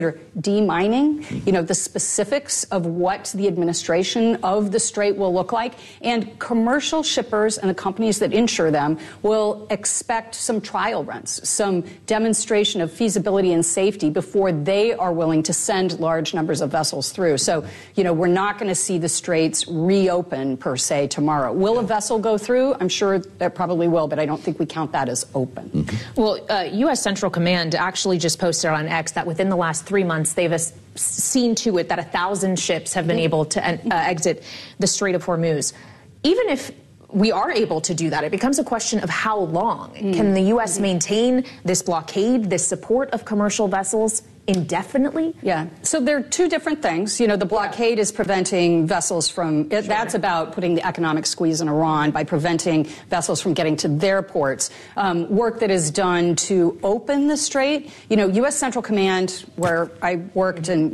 demining, the specifics of what the administration of the strait will look like. And commercial shippers and the companies that insure them will expect some trial runs, some demonstration of feasibility and safety before they are willing to send large numbers of vessels through. So, we're not going to see the straits reopen per se tomorrow. Will a vessel go through? I'm sure that probably will, but I don't think we count that as open. Mm-hmm. Well, U.S. Central Command actually just posted on X that within the last 3 months, they've seen to it that 1,000 ships have been able to exit the Strait of Hormuz. Even if we are able to do that, it becomes a question of how long. Can the U.S. maintain this blockade, this support of commercial vessels indefinitely? Yeah. So there are two different things. The blockade is preventing vessels from, that's about putting the economic squeeze on Iran by preventing vessels from getting to their ports. Work that is done to open the strait. U.S. Central Command, where I worked and,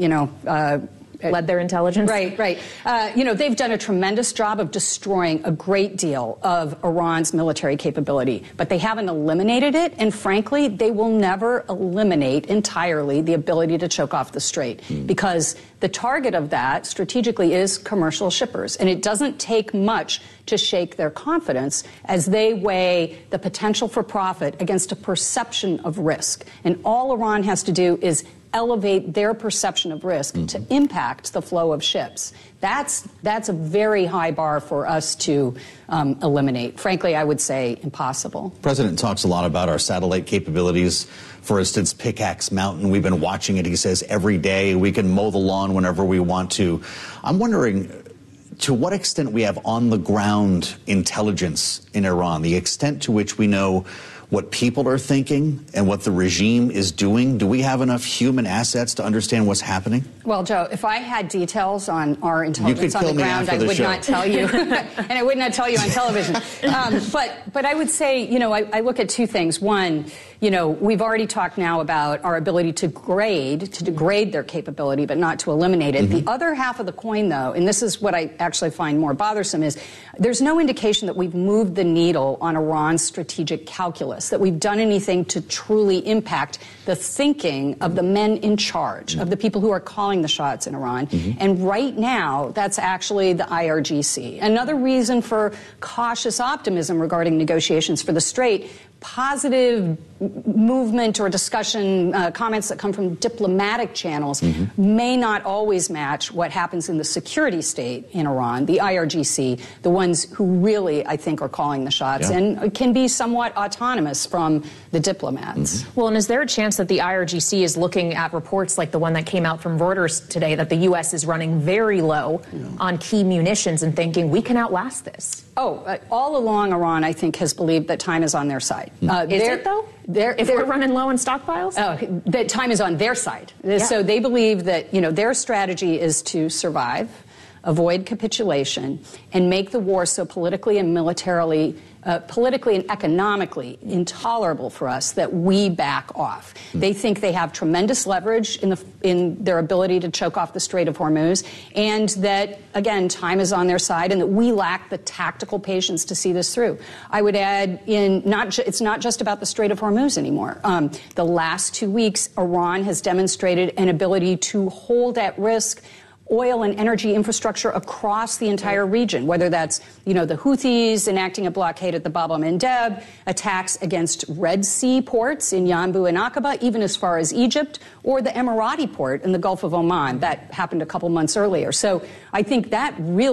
led their intelligence. Right. They've done a tremendous job of destroying a great deal of Iran's military capability, but they haven't eliminated it. And frankly, they will never eliminate entirely the ability to choke off the strait because the target of that strategically is commercial shippers. And it doesn't take much to shake their confidence as they weigh the potential for profit against a perception of risk. And all Iran has to do is elevate their perception of risk to impact the flow of ships. That's a very high bar for us to eliminate. Frankly, I would say impossible. The President talks a lot about our satellite capabilities. For instance, Pickaxe Mountain, we've been watching it. He says every day we can mow the lawn whenever we want to. I'm wondering to what extent we have on-the-ground intelligence in Iran, the extent to which we know what people are thinking and what the regime is doing. Do we have enough human assets to understand what's happening? Well, Joe, if I had details on our intelligence on the ground, I would not tell you, and I would not tell you on television. But I would say, I look at two things. One, we've already talked now about our ability to degrade their capability, but not to eliminate it. The other half of the coin, though, and this is what I actually find more bothersome, is there's no indication that we've moved the needle on Iran's strategic calculus, that we've done anything to truly impact the thinking of the men in charge, of the people who are calling the shots in Iran. And right now, that's actually the IRGC. Another reason for cautious optimism regarding negotiations for the Strait, positive movement or discussion, comments that come from diplomatic channels may not always match what happens in the security state in Iran, the IRGC, the ones who really, I think, are calling the shots and can be somewhat autonomous from the diplomats. Well, and is there a chance that the IRGC is looking at reports like the one that came out from Reuters today that the U.S. is running very low on key munitions and thinking we can outlast this? All along, Iran, I think, has believed that time is on their side. Is it, though? If we're running low on stockpiles? That time is on their side. So they believe that, their strategy is to survive, avoid capitulation, and make the war so politically and militarily, politically and economically intolerable for us that we back off. They think they have tremendous leverage in their ability to choke off the Strait of Hormuz, and that, again, time is on their side, and that we lack the tactical patience to see this through. I would add, it's not just about the Strait of Hormuz anymore. The last 2 weeks, Iran has demonstrated an ability to hold at risk oil and energy infrastructure across the entire region, whether that's, the Houthis enacting a blockade at the Bab el-Mandeb, attacks against Red Sea ports in Yanbu and Aqaba, even as far as Egypt, or the Emirati port in the Gulf of Oman. That happened a couple months earlier. So I think that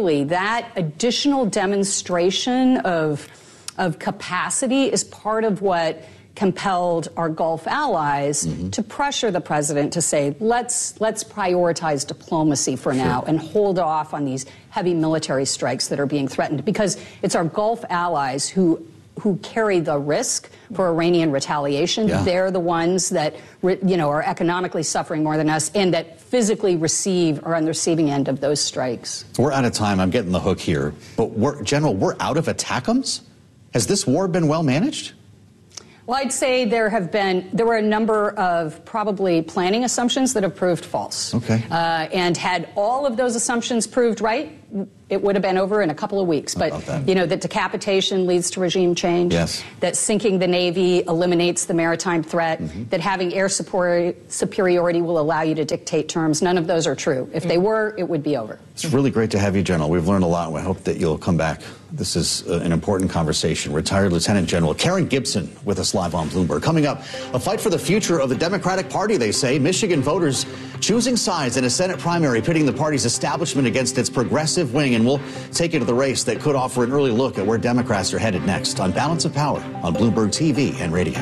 additional demonstration of capacity is part of what compelled our Gulf allies to pressure the president to say, let's prioritize diplomacy for now and hold off on these heavy military strikes that are being threatened, because it's our Gulf allies who carry the risk for Iranian retaliation. They're the ones that are economically suffering more than us, and that physically are on the receiving end of those strikes. We're out of time. I'm getting the hook here, but General, we're out of ATACMS? Has this war been well managed? Well, I'd say there were a number of probably planning assumptions that have proved false. And had all of those assumptions proved right, It would have been over in a couple of weeks. But, that decapitation leads to regime change. Yes. That sinking the Navy eliminates the maritime threat. That having air superiority will allow you to dictate terms. None of those are true. If they were, it would be over. It's really great to have you, General. We've learned a lot, and we hope that you'll come back. This is an important conversation. Retired Lieutenant General Karen Gibson with us live on Bloomberg. Coming up, a fight for the future of the Democratic Party, they say. Michigan voters choosing sides in a Senate primary, pitting the party's establishment against its progressive wing. And we'll take you to the race that could offer an early look at where Democrats are headed next on Balance of Power on Bloomberg TV and radio.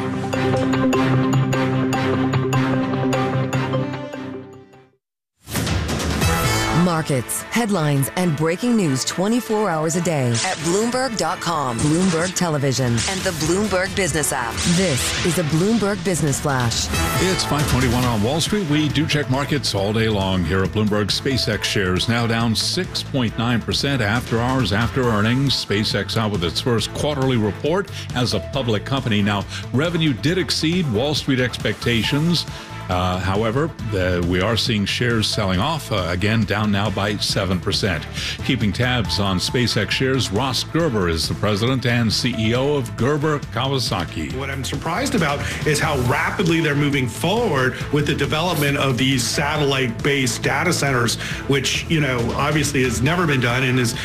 Markets, headlines, and breaking news 24 hours a day at Bloomberg.com, Bloomberg Television, and the Bloomberg Business app. This is a Bloomberg Business Flash. It's 5:21 on Wall Street. We do check markets all day long here at Bloomberg. SpaceX shares now down 6.9% after hours after earnings. SpaceX out with its first quarterly report as a public company. Now, revenue did exceed Wall Street expectations. However, we are seeing shares selling off again, down now by 7%. Keeping tabs on SpaceX shares, Ross Gerber is the president and CEO of Gerber Kawasaki. What I'm surprised about is how rapidly they're moving forward with the development of these satellite-based data centers, which, obviously has never been done and is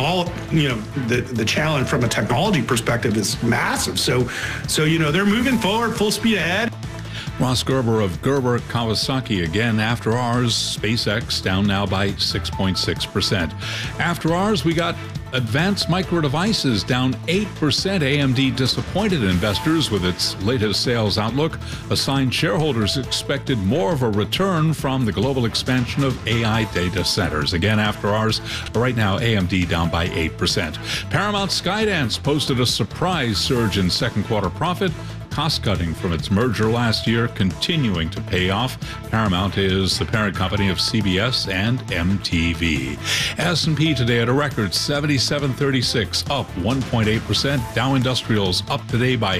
the challenge from a technology perspective is massive. So, they're moving forward full speed ahead. Ross Gerber of Gerber Kawasaki again after hours. SpaceX down now by 6.6%. After hours, we got Advanced Micro Devices down 8%. AMD disappointed investors with its latest sales outlook. Assigned shareholders expected more of a return from the global expansion of AI data centers. Again, after hours, right now, AMD down by 8%. Paramount Skydance posted a surprise surge in second quarter profit. Cost-cutting from its merger last year continuing to pay off. Paramount is the parent company of CBS and MTV. S&P today at a record 7736, up 1.8%. Dow Industrials up today by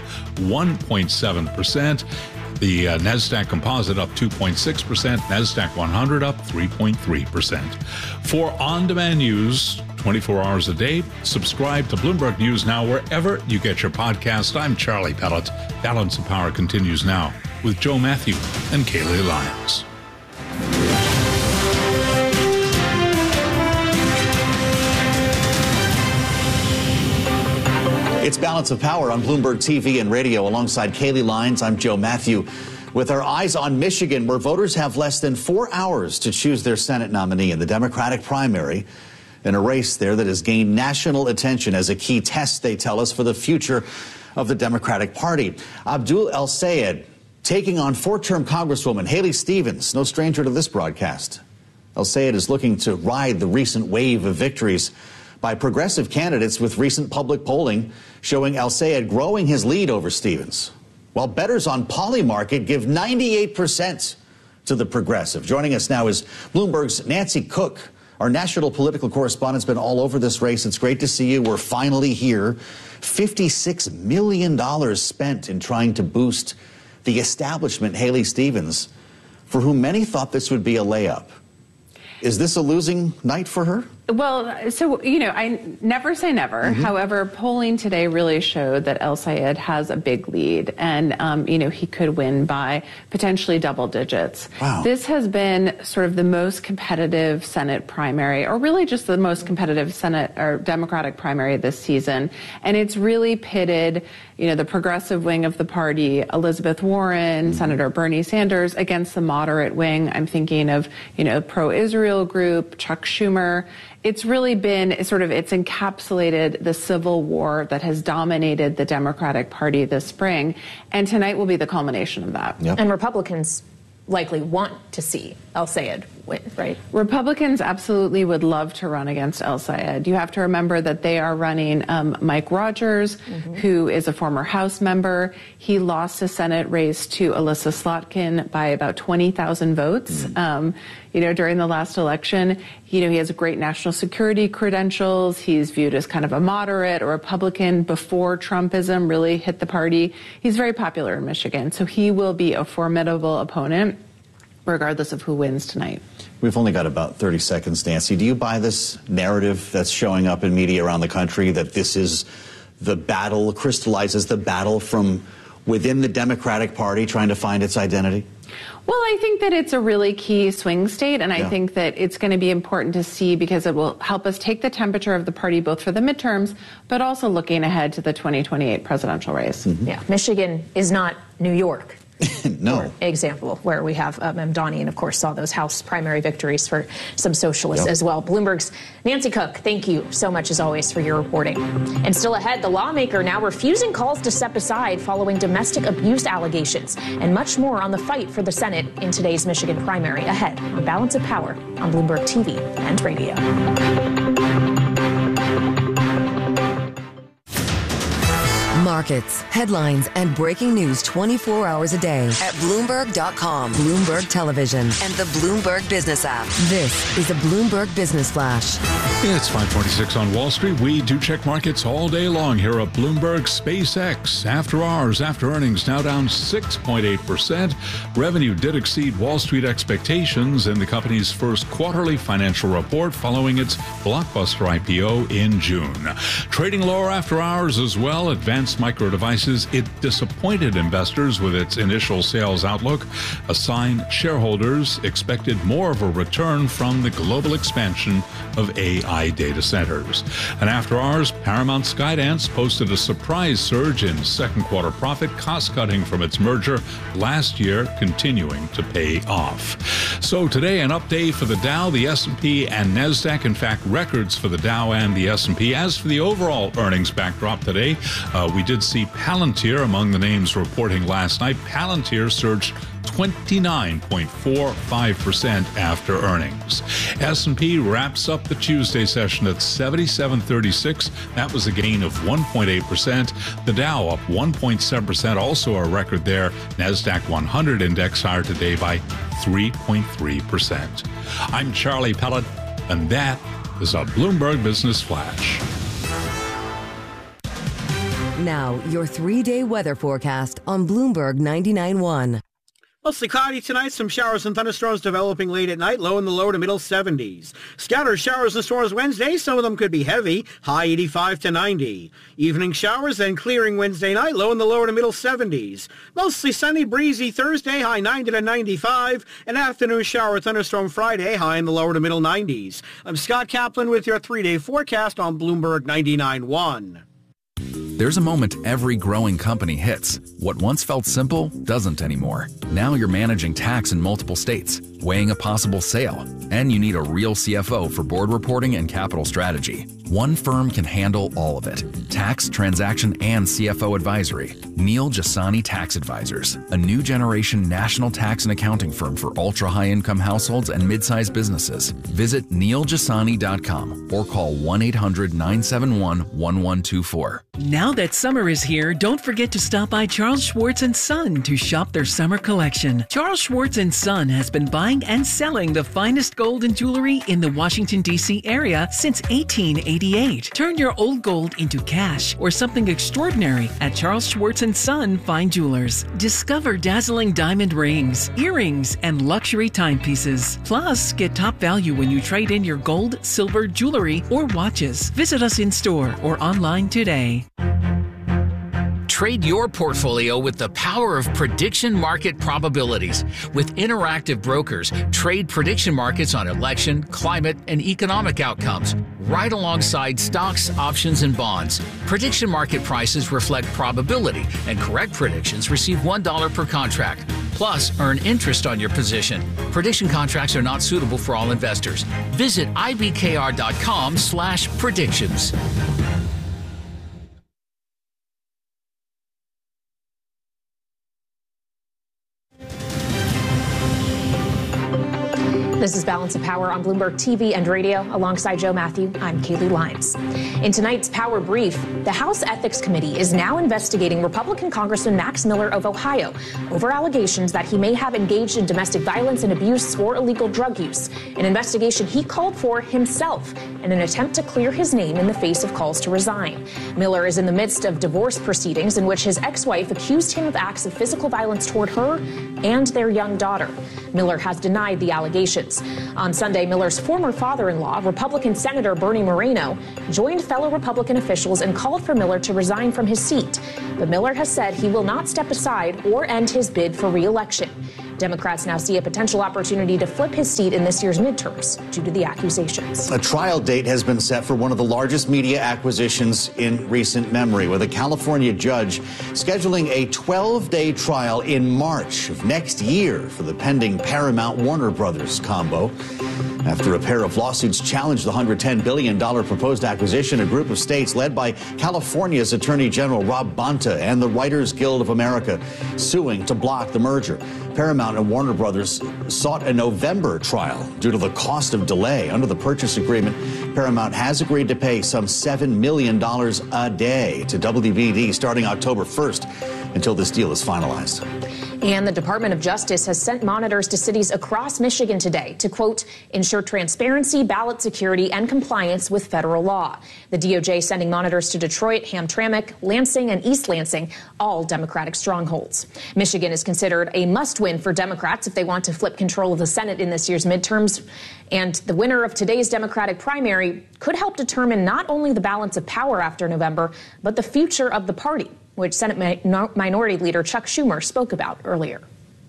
1.7%. The NASDAQ Composite up 2.6%. NASDAQ 100 up 3.3%. For on-demand news 24 hours a day, subscribe to Bloomberg News Now wherever you get your podcast. I'm Charlie Pellet. Balance of Power continues now with Joe Matthew and Kaylee Lyons. It's Balance of Power on Bloomberg TV and radio. Alongside Kaylee Lyons, I'm Joe Matthew. With our eyes on Michigan, where voters have less than 4 hours to choose their Senate nominee in the Democratic primary, in a race there that has gained national attention as a key test, they tell us, for the future of the Democratic Party. Abdul El-Sayed taking on four-term Congresswoman Haley Stevens, no stranger to this broadcast. El-Sayed is looking to ride the recent wave of victories by progressive candidates, with recent public polling showing El-Sayed growing his lead over Stevens, while bettors on Polymarket give 98% to the progressive. Joining us now is Bloomberg's Nancy Cook. Our national political correspondent's been all over this race. It's great to see you. We're finally here. $56 million spent in trying to boost the establishment, Haley Stevens, for whom many thought this would be a layup. Is this a losing night for her? Well, so, I never say never. Mm-hmm. However, polling today really showed that El-Sayed has a big lead and, he could win by potentially double digits. Wow. This has been sort of the most competitive Senate primary, or really just the most competitive Senate or Democratic primary this season. And it's really pitted, the progressive wing of the party, Elizabeth Warren, mm-hmm. Senator Bernie Sanders, against the moderate wing. I'm thinking of, pro-Israel group, Chuck Schumer. It's really been it's encapsulated the civil war that has dominated the Democratic Party this spring. And tonight will be the culmination of that. Yep. And Republicans likely want to see El-Sayed win, right? Republicans absolutely would love to run against El-Sayed. You have to remember that they are running Mike Rogers, mm-hmm. who is a former House member. He lost a Senate race to Alyssa Slotkin by about 20,000 votes, mm-hmm. During the last election. He has great national security credentials. He's viewed as kind of a moderate or Republican before Trumpism really hit the party. He's very popular in Michigan, so he will be a formidable opponent. regardless of who wins tonight. We've only got about 30 seconds, Nancy. Do you buy this narrative that's showing up in media around the country that this is the battle, crystallizes the battle from within the Democratic Party trying to find its identity? Well, I think that it's a really key swing state, and I think that it's going to be important to see because it will help us take the temperature of the party both for the midterms, but also looking ahead to the 2028 presidential race. Mm-hmm. Yeah, Michigan is not New York. No. For example, where we have Mamdani and, of course, saw those House primary victories for some socialists as well. Bloomberg's Nancy Cook, thank you so much, as always, for your reporting. And still ahead, the lawmaker now refusing calls to step aside following domestic abuse allegations, and much more on the fight for the Senate in today's Michigan primary. Ahead on Balance of Power on Bloomberg TV and Radio. Markets, headlines, and breaking news 24 hours a day at Bloomberg.com, Bloomberg Television, and the Bloomberg Business app. This is a Bloomberg Business Flash. It's 5:26 on Wall Street. We do check markets all day long here at Bloomberg. SpaceX, after hours, after earnings, now down 6.8%. Revenue did exceed Wall Street expectations in the company's first quarterly financial report following its blockbuster IPO in June. Trading lower after hours as well. Advanced Micro Devices, it disappointed investors with its initial sales outlook, a sign shareholders expected more of a return from the global expansion of AI data centers. And after hours, Paramount Skydance posted a surprise surge in second quarter profit, cost-cutting from its merger last year continuing to pay off. So today, an update for the Dow, the S&P, and NASDAQ. In fact, records for the Dow and the S&P. As for the overall earnings backdrop today, we did see Palantir among the names reporting last night. Palantir surged 29.45% after earnings. S&P wraps up the Tuesday session at 7736. That was a gain of 1.8%. The Dow up 1.7%, also a record there. NASDAQ 100 index higher today by 3.3%. I'm Charlie Pellet, and that is a Bloomberg Business Flash. Now, your 3-day weather forecast on Bloomberg 99.1. Mostly cloudy tonight, some showers and thunderstorms developing late at night, low in the low to middle 70s. Scattered showers and storms Wednesday, some of them could be heavy, high 85 to 90. Evening showers and clearing Wednesday night, low in the lower to middle 70s. Mostly sunny, breezy Thursday, high 90 to 95. An afternoon shower thunderstorm Friday, high in the lower to middle 90s. I'm Scott Kaplan with your 3-day forecast on Bloomberg 99.1. There's a moment every growing company hits. What once felt simple doesn't anymore. Now you're managing tax in multiple states, weighing a possible sale, and you need a real CFO for board reporting and capital strategy. One firm can handle all of it. Tax, transaction, and CFO advisory. Neil Jasani Tax Advisors, a new generation national tax and accounting firm for ultra-high income households and mid-sized businesses. Visit neiljasani.com or call 1-800-971-1124. Now that summer is here, don't forget to stop by Charles Schwartz & Son to shop their summer collection. Charles Schwartz & Son has been buying and selling the finest gold and jewelry in the Washington, D.C. area since 1888. Turn your old gold into cash or something extraordinary at Charles Schwartz & Son Fine Jewelers. Discover dazzling diamond rings, earrings, and luxury timepieces. Plus, get top value when you trade in your gold, silver, jewelry, or watches. Visit us in store or online today. Trade your portfolio with the power of prediction market probabilities. With Interactive Brokers, trade prediction markets on election, climate, and economic outcomes, right alongside stocks, options, and bonds. Prediction market prices reflect probability, and correct predictions receive $1 per contract. Plus, earn interest on your position. Prediction contracts are not suitable for all investors. Visit ibkr.com/predictions. This is Balance of Power on Bloomberg TV and radio. Alongside Joe Matthew, I'm Kaylee Lyons. In tonight's Power Brief, the House Ethics Committee is now investigating Republican Congressman Max Miller of Ohio over allegations that he may have engaged in domestic violence and abuse or illegal drug use, an investigation he called for himself in an attempt to clear his name in the face of calls to resign. Miller is in the midst of divorce proceedings in which his ex-wife accused him of acts of physical violence toward her and their young daughter. Miller has denied the allegations. On Sunday, Miller's former father-in-law, Republican Senator Bernie Moreno, joined fellow Republican officials and called for Miller to resign from his seat. But Miller has said he will not step aside or end his bid for re-election. Democrats now see a potential opportunity to flip his seat in this year's midterms due to the accusations. A trial date has been set for one of the largest media acquisitions in recent memory, with a California judge scheduling a 12-day trial in March of next year for the pending Paramount-Warner Brothers combo. After a pair of lawsuits challenged the $110 billion proposed acquisition, a group of states led by California's Attorney General Rob Bonta and the Writers Guild of America suing to block the merger. Paramount and Warner Brothers sought a November trial due to the cost of delay. Under the purchase agreement, Paramount has agreed to pay some $7 million a day to WBD starting October 1st until this deal is finalized. And the Department of Justice has sent monitors to cities across Michigan today to, quote, ensure transparency, ballot security, and compliance with federal law. The DOJ sending monitors to Detroit, Hamtramck, Lansing, and East Lansing, all Democratic strongholds. Michigan is considered a must-win for Democrats if they want to flip control of the Senate in this year's midterms. And the winner of today's Democratic primary could help determine not only the balance of power after November, but the future of the party, which Senate Minority Leader Chuck Schumer spoke about earlier.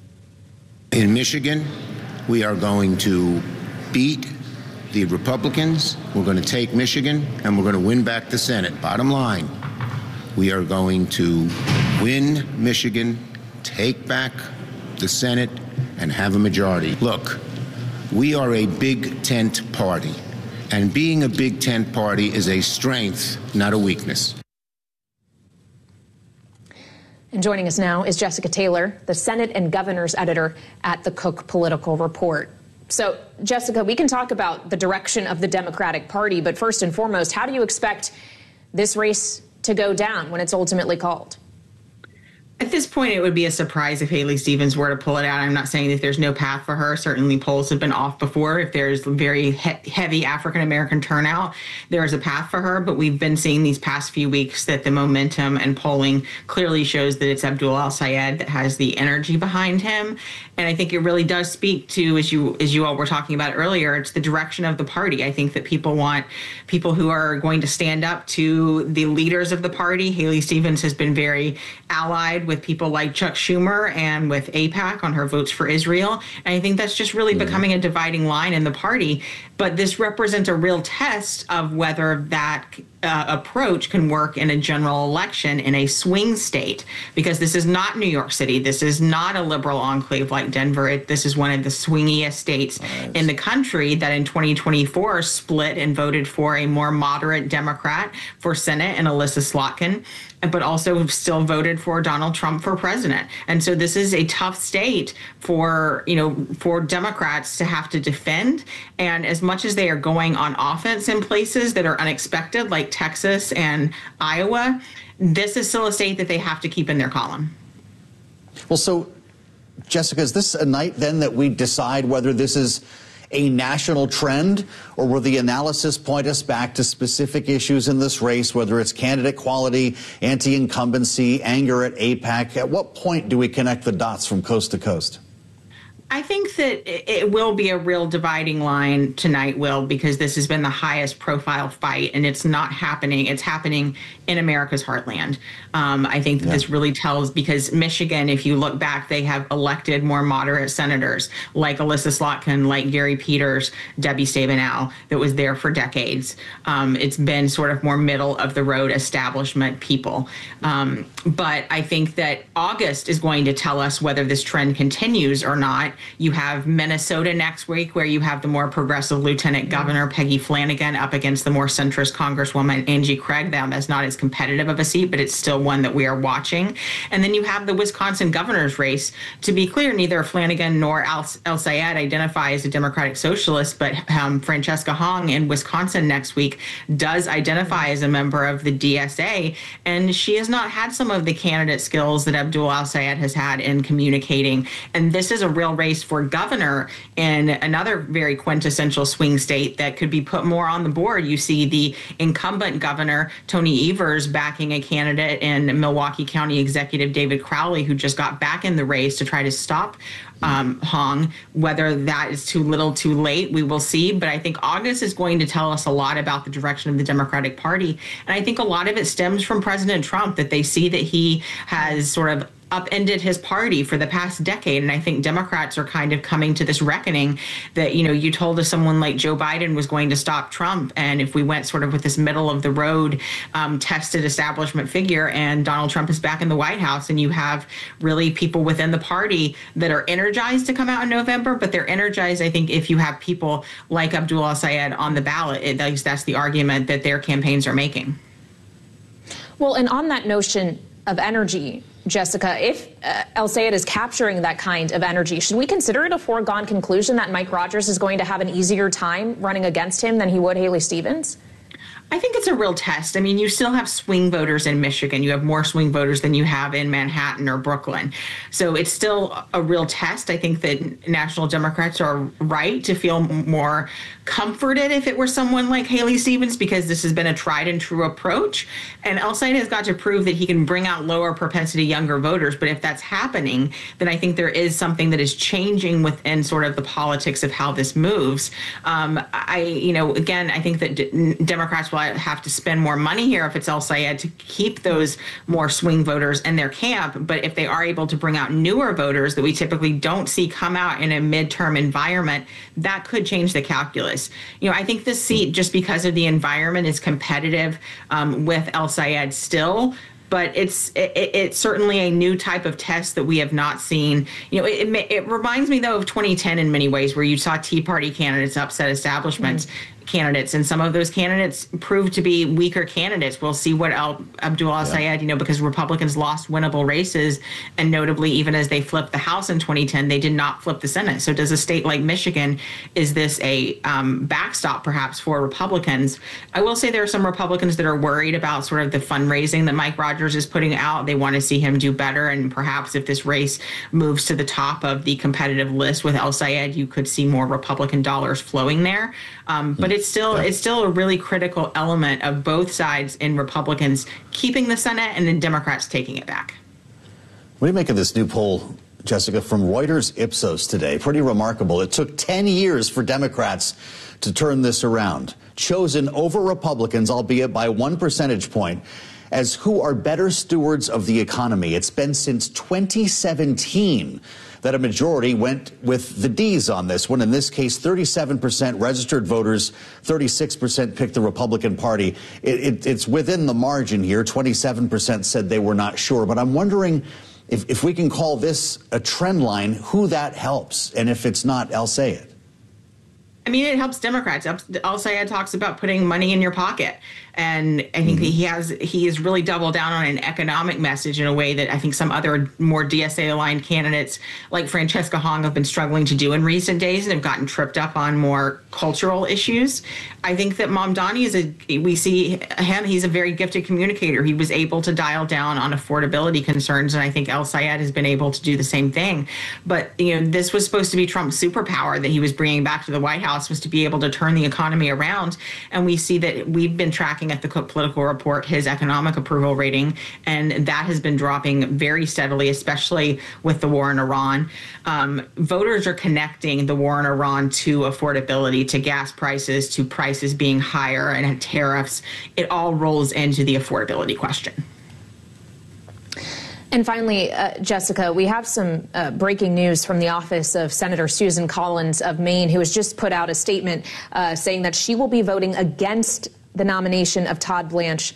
In Michigan, we are going to beat the Republicans. We're going to take Michigan, and we're going to win back the Senate. Bottom line, we are going to win Michigan, take back the Senate, and have a majority. Look, we are a big tent party, and being a big tent party is a strength, not a weakness. And joining us now is Jessica Taylor, the Senate and Governors editor at the Cook Political Report. So, Jessica, we can talk about the direction of the Democratic Party, but first and foremost, how do you expect this race to go down when it's ultimately called? At this point, it would be a surprise if Haley Stevens were to pull it out. I'm not saying that there's no path for her. Certainly polls have been off before. If there's very heavy African-American turnout, there is a path for her. But we've been seeing these past few weeks that the momentum and polling clearly shows that it's Abdul El-Sayed that has the energy behind him. And I think it really does speak to, as you all were talking about earlier, it's the direction of the party. I think that people want people who are going to stand up to the leaders of the party. Haley Stevens has been very allied with people like Chuck Schumer and with AIPAC on her votes for Israel. And I think that's just really becoming a dividing line in the party. But this represents a real test of whether that approach can work in a general election in a swing state, because this is not New York City. This is not a liberal enclave like Denver. This is one of the swingiest states in the country that in 2024 split and voted for a more moderate Democrat for Senate and Alyssa Slotkin, but also still voted for Donald Trump for president. And so this is a tough state for Democrats to have to defend. And as much as they are going on offense in places that are unexpected, like Texas and Iowa, this is still a state that they have to keep in their column. Well, so, Jessica, is this a night then that we decide whether this is a national trend, or will the analysis point us back to specific issues in this race, whether it's candidate quality, anti-incumbency, anger at AIPAC? At what point do we connect the dots from coast to coast? I think that it will be a real dividing line tonight, Will, because this has been the highest profile fight, and it's not happening. It's happening in America's heartland. I think that this really tells, because Michigan, if you look back, they have elected more moderate senators like Alyssa Slotkin, like Gary Peters, Debbie Stabenow, that was there for decades. It's been sort of more middle of the road establishment people. But I think that August is going to tell us whether this trend continues or not. You have Minnesota next week, where you have the more progressive Lieutenant Governor Peggy Flanagan up against the more centrist Congresswoman Angie Craig. That's not as competitive of a seat, but it's still one that we are watching. And then you have the Wisconsin governor's race. To be clear, neither Flanagan nor El Sayed identify as a Democratic socialist, but Francesca Hong in Wisconsin next week does identify as a member of the DSA, and she has not had some of the candidate skills that Abdul al-Sayed has had in communicating. And this is a real race for governor in another very quintessential swing state that could be put more on the board. You see the incumbent governor, Tony Evers, backing a candidate in Milwaukee County Executive David Crowley, who just got back in the race to try to stop Hong. Whether that is too little, too late, we will see. But I think August is going to tell us a lot about the direction of the Democratic Party. And I think a lot of it stems from President Trump, that they see that he has sort of upended his party for the past decade. And I think Democrats are kind of coming to this reckoning that, you told us someone like Joe Biden was going to stop Trump. And if we went sort of with this middle of the road tested establishment figure, and Donald Trump is back in the White House, and you have really people within the party that are energized to come out in November, but they're energized, I think, if you have people like Abdul al-Sayed on the ballot. At least that's the argument that their campaigns are making. Well, and on that notion of energy, Jessica, if al-Sayed is capturing that kind of energy, should we consider it a foregone conclusion that Mike Rogers is going to have an easier time running against him than he would Haley Stevens? I think it's a real test. I mean, you still have swing voters in Michigan. You have more swing voters than you have in Manhattan or Brooklyn. So it's still a real test. I think that national Democrats are right to feel more comforted if it were someone like Haley Stevens, because this has been a tried and true approach. And al-Sayed has got to prove that he can bring out lower propensity younger voters. But if that's happening, then I think there is something that is changing within sort of the politics of how this moves. Again, I think that Democrats will have to spend more money here if it's al-Sayed to keep those more swing voters in their camp. But if they are able to bring out newer voters that we typically don't see come out in a midterm environment, that could change the calculus. I think this seat, just because of the environment, is competitive with al-Sayed still. But it's certainly a new type of test that we have not seen. It reminds me, though, of 2010 in many ways, where you saw Tea Party candidates upset establishments. Candidates, and some of those candidates proved to be weaker candidates. We'll see what Abdul al-Sayed, because Republicans lost winnable races, and notably, even as they flipped the House in 2010, they did not flip the Senate. So does a state like Michigan, is this a backstop perhaps for Republicans? I will say there are some Republicans that are worried about sort of the fundraising that Mike Rogers is putting out. They want to see him do better, and perhaps if this race moves to the top of the competitive list with al-Sayed, you could see more Republican dollars flowing there. But it's still a really critical element of both sides in Republicans keeping the Senate and then Democrats taking it back. What do you make of this new poll, Jessica, from Reuters Ipsos today? Pretty remarkable. It took 10 years for Democrats to turn this around. Chosen over Republicans, albeit by 1 percentage point, as who are better stewards of the economy. It's been since 2017 that a majority went with the D's on this one. In this case, 37% registered voters, 36% picked the Republican Party. It's within the margin here. 27% said they were not sure. But I'm wondering if we can call this a trend line, who that helps, and if it's not al-Sayed. I mean, it helps Democrats. Al-Sayed talks about putting money in your pocket. And I think that he has really doubled down on an economic message in a way that I think some other more DSA-aligned candidates like Francesca Hong have been struggling to do in recent days and have gotten tripped up on more cultural issues. I think that Mamdani we see him, he's a very gifted communicator. He was able to dial down on affordability concerns, and I think al-Sayed has been able to do the same thing. But, this was supposed to be Trump's superpower that he was bringing back to the White House, was to be able to turn the economy around. And we see that we've been tracking at the Cook Political Report his economic approval rating, and that has been dropping very steadily, especially with the war in Iran. Voters are connecting the war in Iran to affordability, to gas prices, to prices being higher, and tariffs. It all rolls into the affordability question. And finally, Jessica, we have some breaking news from the office of Senator Susan Collins of Maine, who has just put out a statement saying that she will be voting against the nomination of Todd Blanche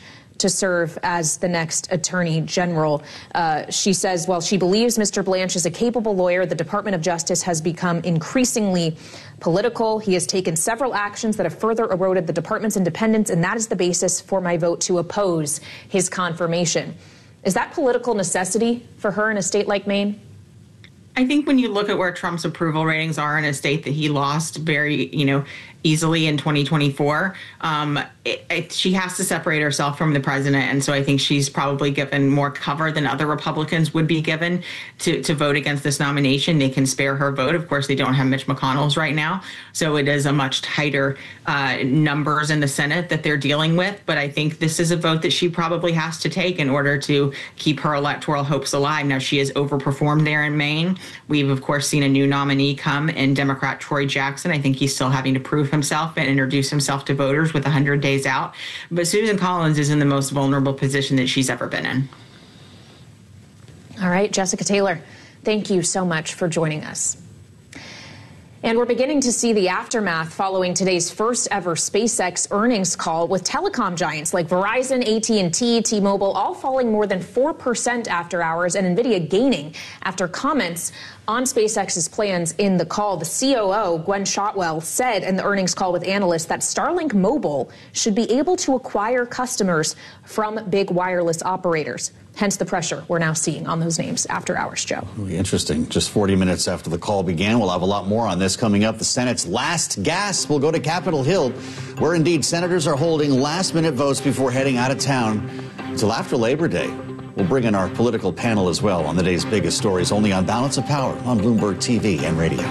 to serve as the next Attorney General. She says, while she believes Mr. Blanche is a capable lawyer, the Department of Justice has become increasingly political. He has taken several actions that have further eroded the department's independence, and that is the basis for my vote to oppose his confirmation. Is that political necessity for her in a state like Maine? I think when you look at where Trump's approval ratings are in a state that he lost very, easily in 2024, she has to separate herself from the president. And so I think she's probably given more cover than other Republicans would be given to vote against this nomination. They can spare her vote. Of course, they don't have Mitch McConnell's right now. So it is a much tighter numbers in the Senate that they're dealing with. But I think this is a vote that she probably has to take in order to keep her electoral hopes alive. Now, she has overperformed there in Maine. We've, of course, seen a new nominee come in Democrat Troy Jackson. I think he's still having to prove himself and introduce himself to voters with 100 days out. But Susan Collins is in the most vulnerable position that she's ever been in. All right, Jessica Taylor, thank you so much for joining us. And we're beginning to see the aftermath following today's first ever SpaceX earnings call, with telecom giants like Verizon, AT&T, T-Mobile all falling more than 4% after hours, and NVIDIA gaining after comments on SpaceX's plans in the call. The COO, Gwen Shotwell, said in the earnings call with analysts that Starlink Mobile should be able to acquire customers from big wireless operators. Hence the pressure we're now seeing on those names after hours, Joe. Really interesting. Just 40 minutes after the call began. We'll have a lot more on this coming up. The Senate's last gasp will go to Capitol Hill, where indeed senators are holding last-minute votes before heading out of town until after Labor Day. We'll bring in our political panel as well on the day's biggest stories, only on Balance of Power on Bloomberg TV and radio.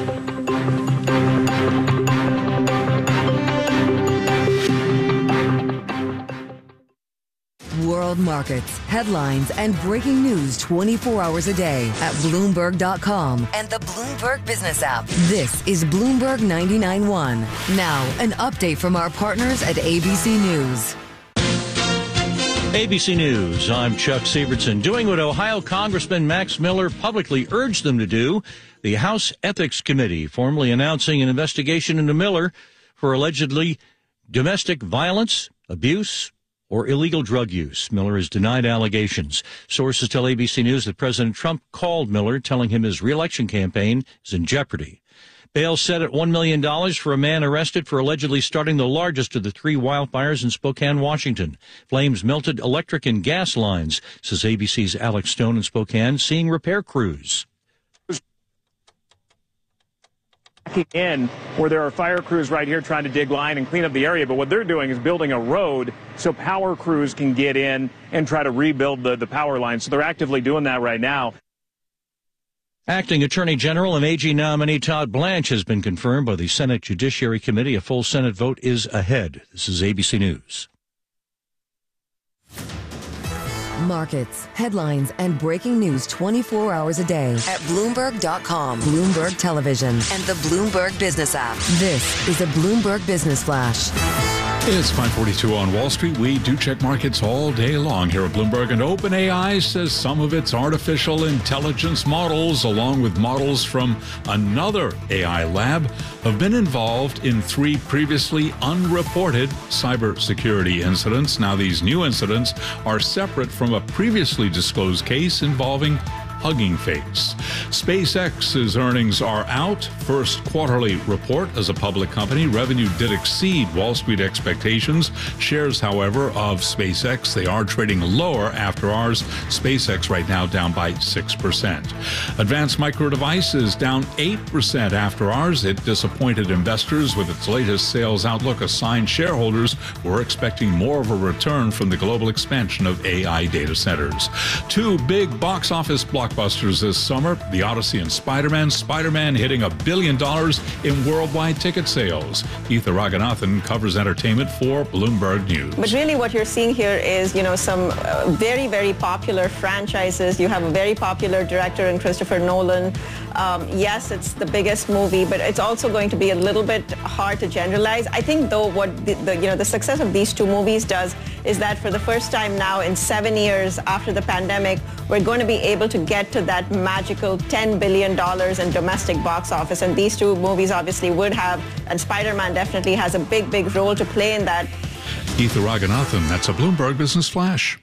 World markets, headlines, and breaking news 24 hours a day at Bloomberg.com and the Bloomberg Business app. This is Bloomberg 99.1. Now, an update from our partners at ABC News. ABC News, I'm Chuck Sievertson. Doing what Ohio Congressman Max Miller publicly urged them to do, the House Ethics Committee formally announcing an investigation into Miller for allegedly domestic violence, abuse, or illegal drug use. Miller has denied allegations. Sources tell ABC News that President Trump called Miller, telling him his re-election campaign is in jeopardy. Bail set at $1 million for a man arrested for allegedly starting the largest of the 3 wildfires in Spokane, Washington. Flames melted electric and gas lines, says ABC's Alex Stone in Spokane, seeing repair crews. In where there are fire crews right here trying to dig line and clean up the area, but what they're doing is building a road so power crews can get in and try to rebuild the power line. So they're actively doing that right now. Acting Attorney General and AG nominee Todd Blanche has been confirmed by the Senate Judiciary Committee. A full Senate vote is ahead. This is ABC News. Markets, headlines, and breaking news 24 hours a day at Bloomberg.com, Bloomberg Television, and the Bloomberg Business app. This is a Bloomberg Business Flash. It's 5:42 on Wall Street. We do check markets all day long here at Bloomberg, and OpenAI says some of its artificial intelligence models, along with models from another AI lab, have been involved in 3 previously unreported cybersecurity incidents. Now, these new incidents are separate from a previously disclosed case involving Hugging Face. SpaceX's earnings are out. First quarterly report as a public company. Revenue did exceed Wall Street expectations. Shares, however, of SpaceX, they are trading lower after hours. SpaceX right now down by 6%. Advanced Micro Devices down 8% after hours. It disappointed investors with its latest sales outlook. Assigned shareholders were expecting more of a return from the global expansion of AI data centers. 2 big box office blockbusters this summer, The Odyssey and Spider-Man. Spider-Man hitting $1 billion in worldwide ticket sales. Etha Raghunathan covers entertainment for Bloomberg News. But really what you're seeing here is, some very, very popular franchises. You have a very popular director in Christopher Nolan. Yes, it's the biggest movie, but it's also going to be a little bit hard to generalize. I think, though, what the success of these 2 movies does is that for the first time now in 7 years after the pandemic, we're going to be able to get to that magical $10 billion in domestic box office. And these 2 movies obviously would have, and Spider-Man definitely has a big, big role to play in that. Ethan Raghunathan. That's a Bloomberg Business Flash.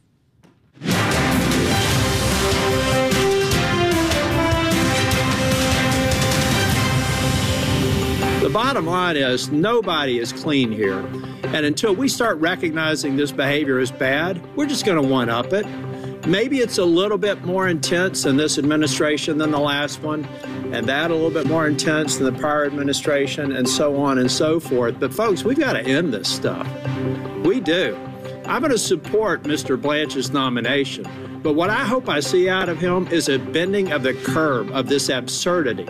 The bottom line is nobody is clean here. And until we start recognizing this behavior as bad, we're just going to one-up it. Maybe it's a little bit more intense in this administration than the last one, and that a little bit more intense than the prior administration, and so on and so forth. But folks, we've got to end this stuff. We do. I'm going to support Mr. Blanche's nomination, but what I hope I see out of him is a bending of the curve of this absurdity.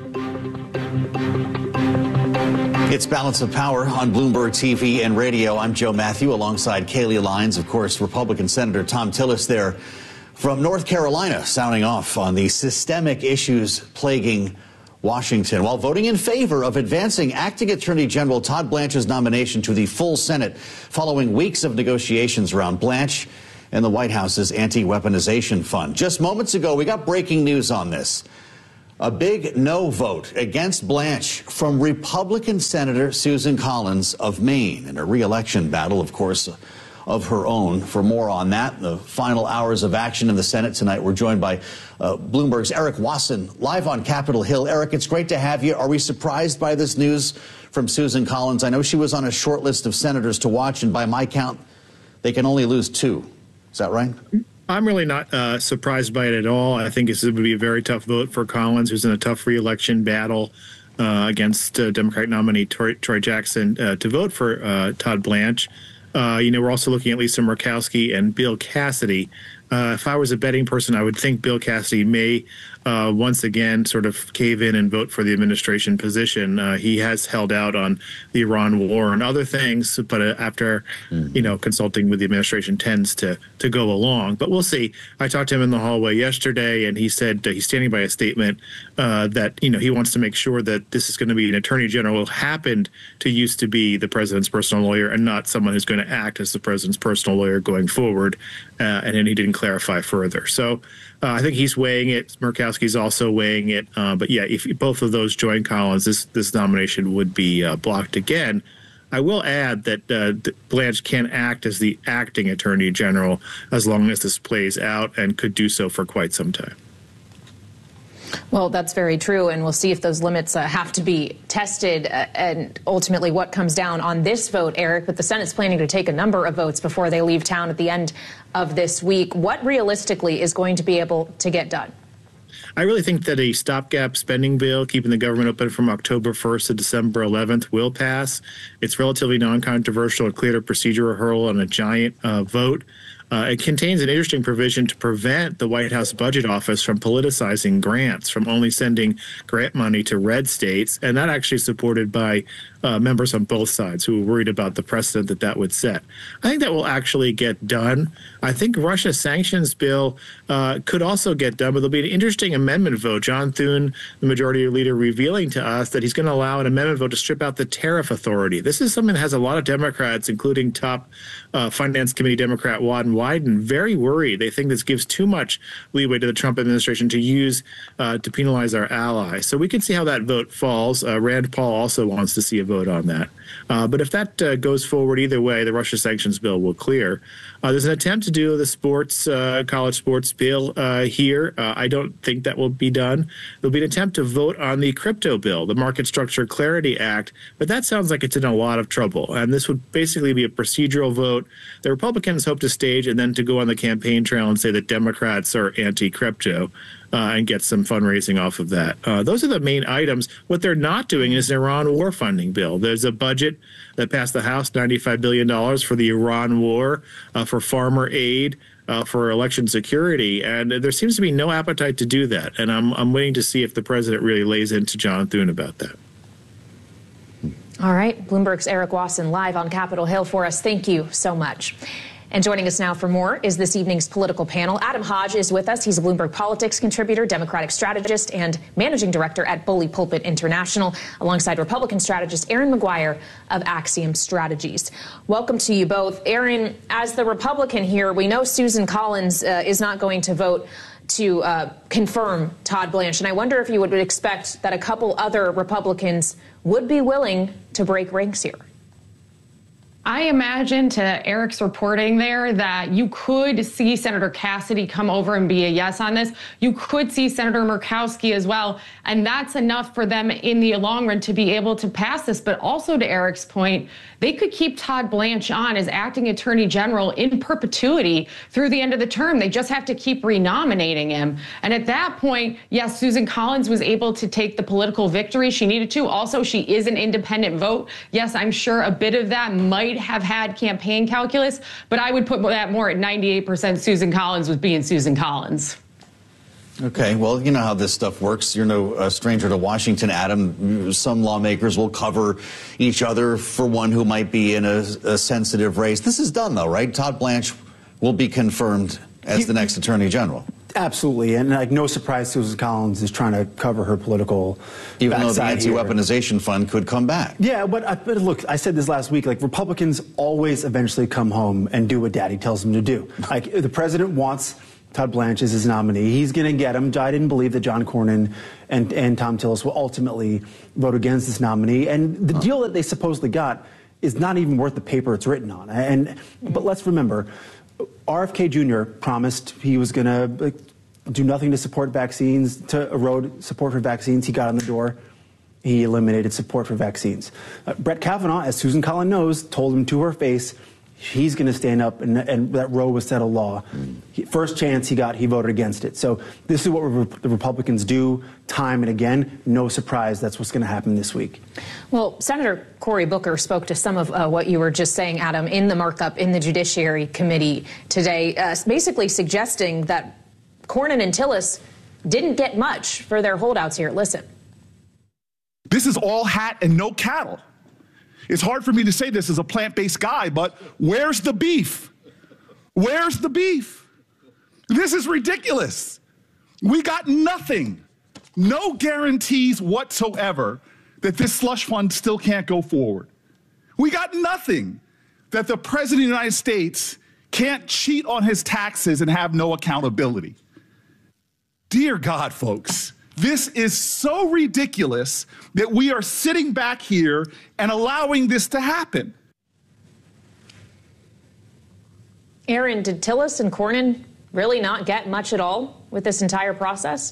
It's Balance of Power on Bloomberg TV and radio. I'm Joe Matthew alongside Kaylee Lyons, of course, Republican Senator Thom Tillis there from North Carolina, sounding off on the systemic issues plaguing Washington while voting in favor of advancing Acting Attorney General Todd Blanche's nomination to the full Senate following weeks of negotiations around Blanche and the White House's anti-weaponization fund. Just moments ago, we got breaking news on this. A big no vote against Blanche from Republican Senator Susan Collins of Maine in a re-election battle, of course, of her own. For more on that, the final hours of action in the Senate tonight, we're joined by Bloomberg's Eric Wasson, live on Capitol Hill. Eric, it's great to have you. Are we surprised by this news from Susan Collins? I know she was on a short list of senators to watch, and by my count, they can only lose 2. Is that right? I'm really not surprised by it at all. I think this would be a very tough vote for Collins, who's in a tough re-election battle against Democratic nominee Troy Jackson to vote for Todd Blanche. We're also looking at Lisa Murkowski and Bill Cassidy. If I was a betting person, I would think Bill Cassidy may once again sort of cave in and vote for the administration position. He has held out on the Iran war and other things, but after, consulting with the administration tends to go along. But we'll see. I talked to him in the hallway yesterday, and he said he's standing by a statement that, he wants to make sure that this is going to be an attorney general who happened to used to be the president's personal lawyer and not someone who's going to act as the president's personal lawyer going forward. And then he didn't clarify further. So I think he's weighing it. Murkowski's also weighing it. But yeah, if both of those join Collins, this nomination would be blocked again. I will add that Blanche can act as the acting attorney general as long as this plays out, and could do so for quite some time. Well, that's very true, and we'll see if those limits have to be tested and ultimately what comes down on this vote, Eric. But the Senate's planning to take a number of votes before they leave town at the end of this week. What realistically is going to be able to get done? I really think that a stopgap spending bill keeping the government open from October 1st to December 11th will pass. It's relatively non-controversial. It cleared a procedural hurdle on a giant vote. It contains an interesting provision to prevent the White House Budget Office from politicizing grants, from only sending grant money to red states, and that actually is supported by members on both sides who are worried about the precedent that would set. I think that will actually get done. I think Russia sanctions bill could also get done, but there'll be an interesting amendment vote. John Thune, the majority leader, revealing to us that he's going to allow an amendment vote to strip out the tariff authority. This is something that has a lot of Democrats, including top Finance Committee Democrat Wadden Wyden, very worried. They think this gives too much leeway to the Trump administration to use to penalize our allies. So we can see how that vote falls. Rand Paul also wants to see a vote on that. But if that goes forward either way, the Russia sanctions bill will clear. There's an attempt to do the sports, college sports bill here. I don't think that will be done. There'll be an attempt to vote on the crypto bill, the Market Structure Clarity Act, but that sounds like it's in a lot of trouble. And this would basically be a procedural vote. The Republicans hope to stage and then to go on the campaign trail and say that Democrats are anti-crypto. And get some fundraising off of that. Those are the main items. What they're not doing is an Iran war funding bill. There's a budget that passed the House, $95 billion for the Iran war, for farmer aid, for election security, and there seems to be no appetite to do that. And I'm waiting to see if the president really lays into John Thune about that. All right. Bloomberg's Eric Wasson live on Capitol Hill for us. Thank you so much. And joining us now for more is this evening's political panel. Adam Hodge is with us. He's a Bloomberg Politics contributor, Democratic strategist, and managing director at Bully Pulpit International, alongside Republican strategist Aaron McGuire of Axiom Strategies. Welcome to you both. Aaron, as the Republican here, we know Susan Collins is not going to vote to confirm Todd Blanche. And I wonder if you would expect that a couple other Republicans would be willing to break ranks here. I imagine, to Eric's reporting there, that you could see Senator Cassidy come over and be a yes on this. You could see Senator Murkowski as well. And that's enough for them in the long run to be able to pass this. But also, to Eric's point, they could keep Todd Blanche on as acting attorney general in perpetuity through the end of the term. They just have to keep renominating him. And at that point, yes, Susan Collins was able to take the political victory she needed to. Also, she is an independent vote. Yes, I'm sure a bit of that might have had campaign calculus, but I would put that more at 98% Susan Collins was being Susan Collins. Okay, well, you know how this stuff works. You're no stranger to Washington, Adam. Some lawmakers will cover each other for one who might be in a sensitive race. This is done, though, right? Todd Blanche will be confirmed as the next Attorney General. Absolutely, and like no surprise, Susan Collins is trying to cover her political even though the anti-weaponization fund could come back. Yeah, but look, I said this last week, like Republicans always eventually come home and do what Daddy tells them to do. Like if the president wants Todd Blanche as his nominee, he's going to get him. I didn't believe that John Cornyn and Thom Tillis will ultimately vote against this nominee, and the deal that they supposedly got is not even worth the paper it's written on. But let's remember, RFK Jr. promised he was going to do nothing to support vaccines, to erode support for vaccines. He got on the door. He eliminated support for vaccines. Brett Kavanaugh, as Susan Collins knows, told him to her face, he's going to stand up, and that Roe was settled law. First chance he got, he voted against it. So this is what the Republicans do time and again. No surprise, that's what's going to happen this week. Well, Senator Cory Booker spoke to some of what you were just saying, Adam, in the markup in the Judiciary Committee today, basically suggesting that Cornyn and Tillis didn't get much for their holdouts here. Listen. This is all hat and no cattle. It's hard for me to say this as a plant-based guy, but where's the beef? Where's the beef? This is ridiculous. We got nothing, no guarantees whatsoever that this slush fund still can't go forward. We got nothing that the President of the United States can't cheat on his taxes and have no accountability. Dear God, folks. This is so ridiculous that we are sitting back here and allowing this to happen. Aaron, did Tillis and Cornyn really not get much at all with this entire process?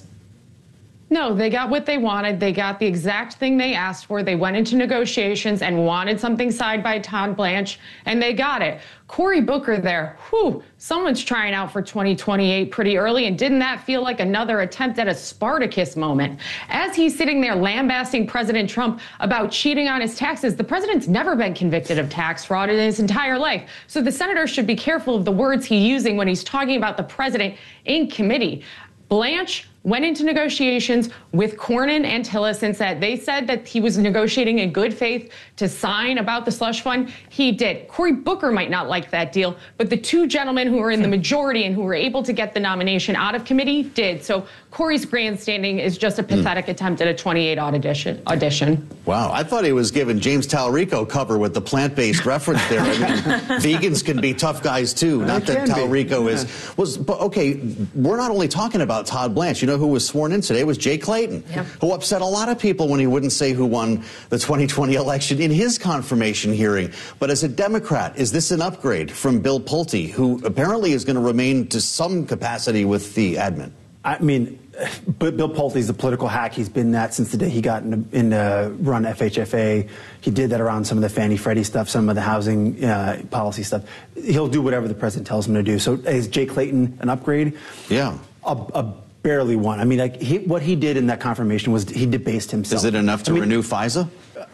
No, they got what they wanted. They got the exact thing they asked for. They went into negotiations and wanted something signed by Todd Blanche, and they got it. Cory Booker there, someone's trying out for 2028 pretty early, and didn't that feel like another attempt at a Spartacus moment? As he's sitting there lambasting President Trump about cheating on his taxes, the president's never been convicted of tax fraud in his entire life. So the senator should be careful of the words he's using when he's talking about the president in committee. Blanche went into negotiations with Cornyn and Tillis and they said that he was negotiating in good faith to sign about the slush fund. He did. Cory Booker might not like that deal, but the two gentlemen who are in the majority and who were able to get the nomination out of committee did. So Cory's grandstanding is just a pathetic attempt at a 28 audition. Wow, I thought he was giving James Talarico cover with the plant-based reference there. I mean, vegans can be tough guys too. Not that Talarico was. But okay, we're not only talking about Todd Blanche. You know who was sworn in today was Jay Clayton, who upset a lot of people when he wouldn't say who won the 2020 election in his confirmation hearing. But as a Democrat, is this an upgrade from Bill Pulte, who apparently is going to remain to some capacity with the admin? I mean, but Bill Pulte is a political hack. He's been that since the day he got in run FHFA. He did that around some of the Fannie Freddie stuff, some of the housing policy stuff. He'll do whatever the president tells him to do. So is Jay Clayton an upgrade? Yeah. A barely one. I mean, like what he did in that confirmation was he debased himself. Is it enough to renew FISA?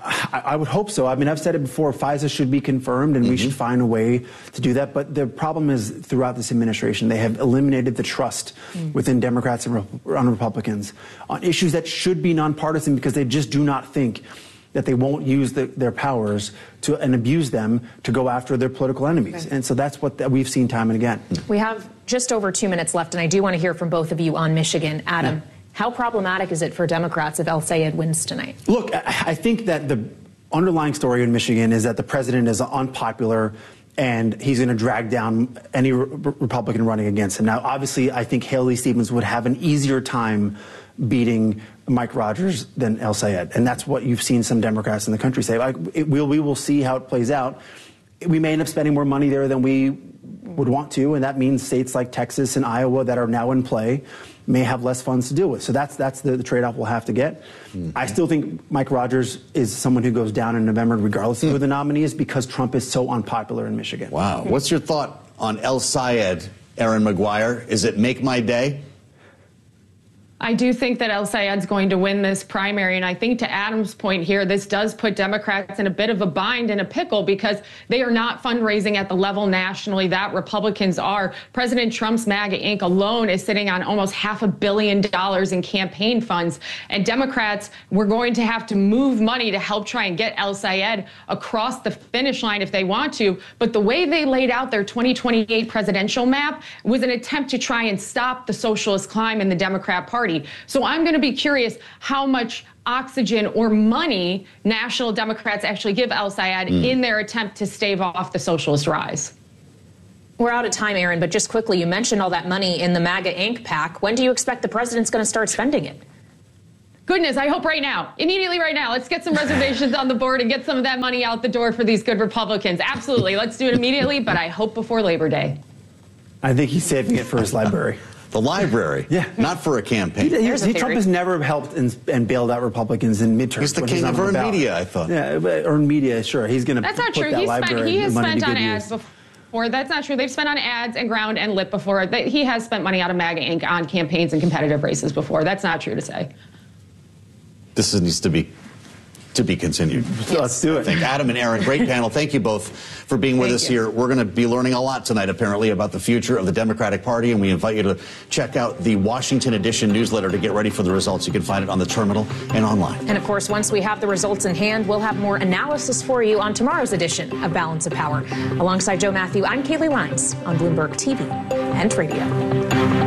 I would hope so. I mean, I've said it before, FISA should be confirmed, and we should find a way to do that. But the problem is, throughout this administration, they have eliminated the trust within Democrats and Republicans on issues that should be nonpartisan, because they just do not think that they won't use their powers and abuse them to go after their political enemies. And so that's what we've seen time and again. We have just over 2 minutes left, and I do want to hear from both of you on Michigan. Adam, how problematic is it for Democrats if El Sayed wins tonight? Look, I think that the underlying story in Michigan is that the president is unpopular, and he's going to drag down any Republican running against him. Now, obviously, I think Haley Stevens would have an easier time beating Mike Rogers than El Sayed. And that's what you've seen some Democrats in the country say. We will see how it plays out. we may end up spending more money there than we would want to, and that means states like Texas and Iowa that are now in play may have less funds to deal with. So that's the trade-off we'll have to get. I still think Mike Rogers is someone who goes down in November regardless of who the nominee is, because Trump is so unpopular in Michigan. Wow. What's your thought on El Sayed, Erin Maguire? Is it make my day? I do think that El Sayed's going to win this primary. And I think to Adam's point here, this does put Democrats in a bit of a bind and a pickle because they are not fundraising at the level nationally that Republicans are. President Trump's MAGA Inc. alone is sitting on almost $500 million in campaign funds. And Democrats were going to have to move money to help try and get El Sayed across the finish line if they want to. But the way they laid out their 2028 presidential map was an attempt to try and stop the socialist climb in the Democrat Party. So I'm going to be curious how much oxygen or money national Democrats actually give El Sayed in their attempt to stave off the socialist rise. We're out of time, Erin, but just quickly, you mentioned all that money in the MAGA Inc. PAC. When do you expect the president's going to start spending it? Goodness, I hope right now. Immediately right now. Let's get some reservations on the board and get some of that money out the door for these good Republicans. Absolutely. Let's do it immediately, but I hope before Labor Day. I think he's saving it for his library. The library? Yeah. Not for a campaign. Trump has never helped and bailed out Republicans in midterms. He's the king of earned media, I thought. Yeah, earned media, sure. He's going to That's not put true. that library He has money spent to on good ads use. before. That's not true. They've spent on ads and ground and lit before. He has spent money out of MAGA Inc. on campaigns and competitive races before. That's not true to say. This needs to be continued. Let's do it. I think Adam and Erin, great panel. Thank you both for being with us here. We're going to be learning a lot tonight, apparently, about the future of the Democratic Party, and we invite you to check out the Washington Edition newsletter to get ready for the results. You can find it on the terminal and online. And of course, once we have the results in hand, we'll have more analysis for you on tomorrow's edition of Balance of Power. Alongside Joe Matthew, I'm Kaylee Lyons on Bloomberg TV and Radio.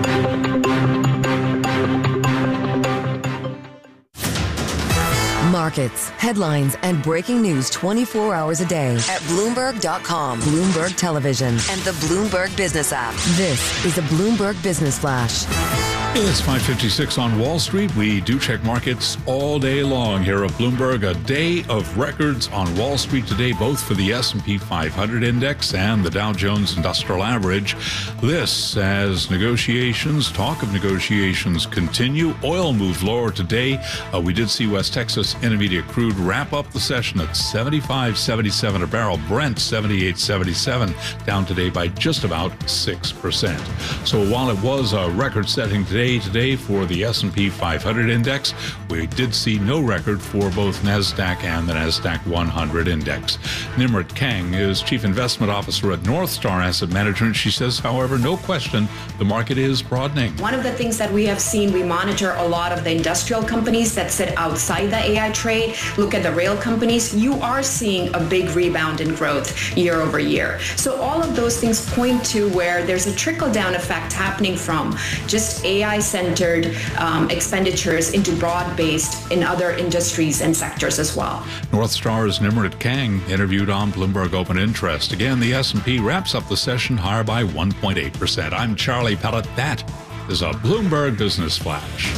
Markets, headlines, and breaking news 24 hours a day at Bloomberg.com, Bloomberg Television, and the Bloomberg Business app. This is a Bloomberg Business Flash. It's 5:56 on Wall Street. We do check markets all day long here at Bloomberg. A day of records on Wall Street today, both for the S&P 500 index and the Dow Jones Industrial Average. This as talk of negotiations continue. Oil moved lower today. We did see West Texas Intermediate crude wrap up the session at $75.77 a barrel. Brent $78.77, down today by just about 6%. So while it was a record-setting today for the S&P 500 index, we did see no record for both NASDAQ and the NASDAQ 100 index. Nimrat Kang is Chief Investment Officer at North Star Asset Management. She says, however, no question, the market is broadening. One of the things that we have seen, we monitor a lot of the industrial companies that sit outside the AI trade. Look at the rail companies. You are seeing a big rebound in growth year over year. So all of those things point to where there's a trickle-down effect happening from just AI-centered expenditures into broad-based in other industries and sectors as well. North Star's Nimrat Kang interviewed on Bloomberg Open Interest. Again, the S&P wraps up the session higher by 1.8%. I'm Charlie Pellet. That is a Bloomberg Business Flash.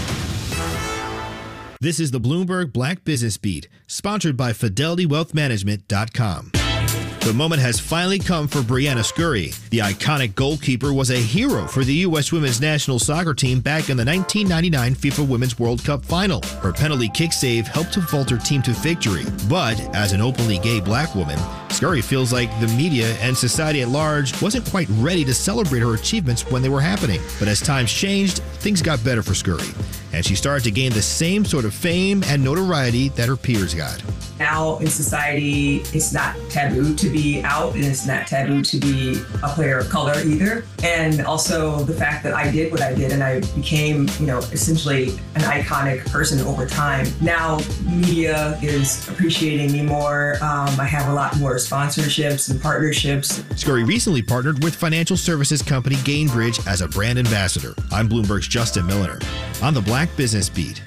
This is the Bloomberg Black Business Beat, sponsored by FidelityWealthManagement.com. The moment has finally come for Brianna Scurry. The iconic goalkeeper was a hero for the U.S. women's national soccer team back in the 1999 FIFA Women's World Cup final. Her penalty kick save helped to vault her team to victory. But as an openly gay black woman, Scurry feels like the media and society at large wasn't quite ready to celebrate her achievements when they were happening. But as times changed, things got better for Scurry, and she started to gain the same sort of fame and notoriety that her peers got. Now in society, it's not taboo to be out, and it's not taboo to be a player of color either. And also the fact that I did what I did and I became, essentially an iconic person over time. Now media is appreciating me more. I have a lot more sponsorships and partnerships. Scurry recently partnered with financial services company Gainbridge as a brand ambassador. I'm Bloomberg's Justin Milliner on the Black Business Beat.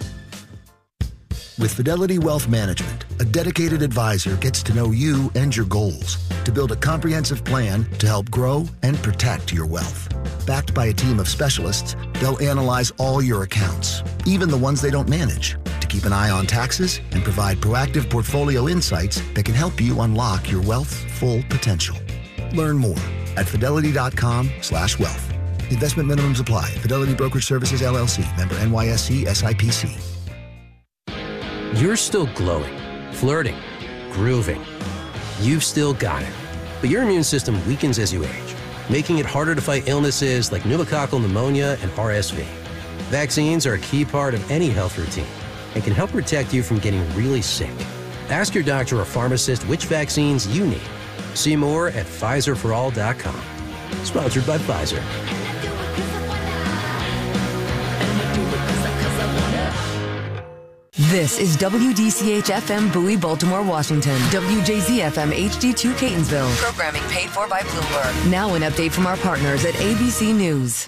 With Fidelity Wealth Management, a dedicated advisor gets to know you and your goals to build a comprehensive plan to help grow and protect your wealth. Backed by a team of specialists, they'll analyze all your accounts, even the ones they don't manage, to keep an eye on taxes and provide proactive portfolio insights that can help you unlock your wealth's full potential. Learn more at fidelity.com/wealth. Investment minimums apply. Fidelity Brokerage Services, LLC. Member NYSE SIPC. You're still glowing, flirting, grooving. You've still got it. But your immune system weakens as you age, making it harder to fight illnesses like pneumococcal pneumonia and RSV. Vaccines are a key part of any health routine and can help protect you from getting really sick. Ask your doctor or pharmacist which vaccines you need. See more at PfizerForAll.com. Sponsored by Pfizer. This is WDCH-FM Bowie, Baltimore, Washington. WJZ-FM HD2 Catonsville. Programming paid for by Bloomberg. Now an update from our partners at ABC News.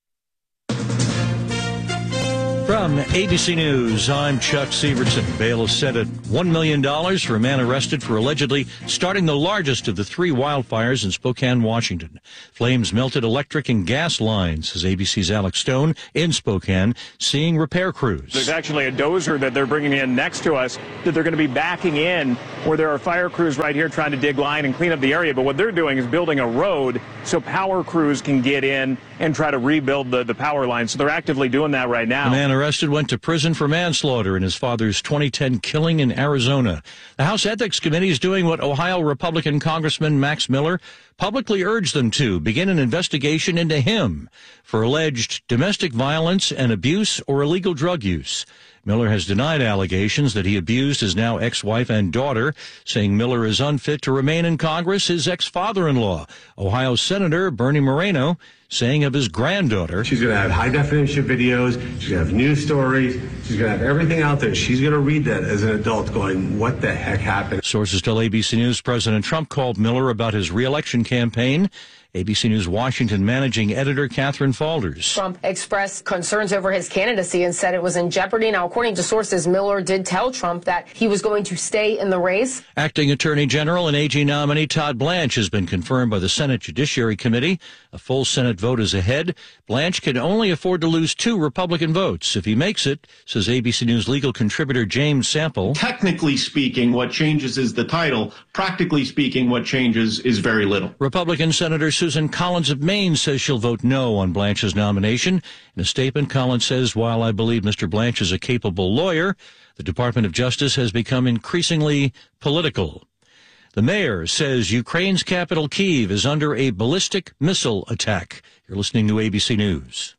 From ABC News, I'm Chuck Severson. Bail is set at $1 million for a man arrested for allegedly starting the largest of the 3 wildfires in Spokane, Washington. Flames melted electric and gas lines, says ABC's Alex Stone in Spokane, seeing repair crews. There's actually a dozer that they're bringing in next to us that they're going to be backing in where there are fire crews right here trying to dig line and clean up the area. But what they're doing is building a road so power crews can get in and try to rebuild the power line. So they're actively doing that right now. The man arrested went to prison for manslaughter in his father's 2010 killing in Arizona. The House Ethics Committee is doing what Ohio Republican Congressman Max Miller publicly urged them to: begin an investigation into him for alleged domestic violence and abuse or illegal drug use. Miller has denied allegations that he abused his now ex-wife and daughter, saying Miller is unfit to remain in Congress. His ex-father-in-law, Ohio Senator Bernie Moreno, saying of his granddaughter, she's going to have high-definition videos, she's going to have news stories, she's going to have everything out there. She's going to read that as an adult going, what the heck happened? Sources tell ABC News President Trump called Miller about his re-election campaign. ABC News Washington managing editor Catherine Falders. Trump expressed concerns over his candidacy and said it was in jeopardy. Now, according to sources, Miller did tell Trump that he was going to stay in the race. Acting Attorney General and AG nominee Todd Blanche has been confirmed by the Senate Judiciary Committee. A full Senate vote is ahead. Blanche can only afford to lose 2 Republican votes. If he makes it, says ABC News legal contributor James Sample. Technically speaking, what changes is the title. Practically speaking, what changes is very little. Republican Senator Susan Collins of Maine says she'll vote no on Blanche's nomination. In a statement, Collins says, while I believe Mr. Blanche is a capable lawyer, the Department of Justice has become increasingly political. The mayor says Ukraine's capital, Kyiv, is under a ballistic missile attack. You're listening to ABC News.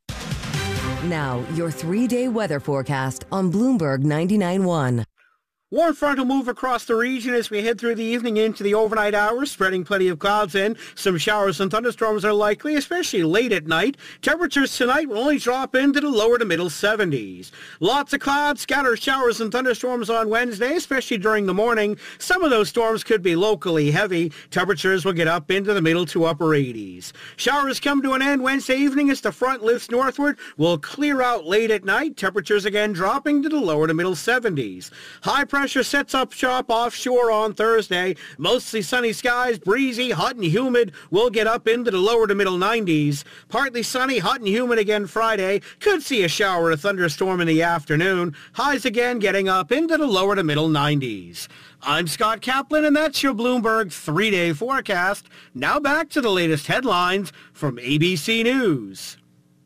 Now, your 3-day weather forecast on Bloomberg 99.1. Warm front will move across the region as we head through the evening into the overnight hours, spreading plenty of clouds in. Some showers and thunderstorms are likely, especially late at night. Temperatures tonight will only drop into the lower to middle 70s. Lots of clouds, scattered showers and thunderstorms on Wednesday, especially during the morning. Some of those storms could be locally heavy. Temperatures will get up into the middle to upper 80s. Showers come to an end Wednesday evening as the front lifts northward. Will clear out late at night. Temperatures again dropping to the lower to middle 70s. High pressure sets up shop offshore on Thursday. Mostly sunny skies, breezy, hot and humid. Will get up into the lower to middle 90s. Partly sunny, hot and humid again Friday. Could see a shower or thunderstorm in the afternoon. Highs again getting up into the lower to middle 90s. I'm Scott Kaplan, and that's your Bloomberg 3-day forecast. Now back to the latest headlines from ABC News.